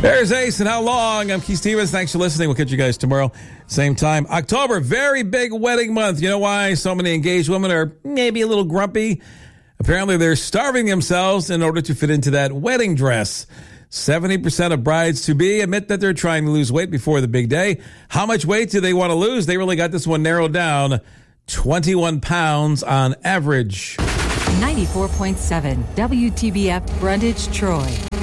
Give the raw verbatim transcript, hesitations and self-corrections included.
There's Ace and How Long. I'm Keith Stevens. Thanks for listening. We'll catch you guys tomorrow, same time. October, very big wedding month. You know why so many engaged women are maybe a little grumpy? Apparently, they're starving themselves in order to fit into that wedding dress. seventy percent of brides-to-be admit that they're trying to lose weight before the big day. How much weight do they want to lose? They really got this one narrowed down. twenty-one pounds on average. ninety-four point seven W T B F Brundage, Troy.